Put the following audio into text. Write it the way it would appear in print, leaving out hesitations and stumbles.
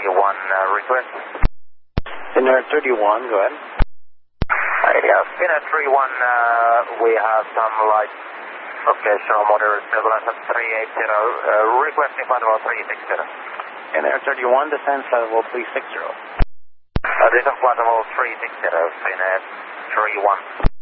request. Finnair 31, go ahead. Yeah, Finnair 31, we have some light occasional moderate turbulence at 380, requesting flight level 360. Finnair 31, descend flight level 360. This is flight level 360, Finnair 31.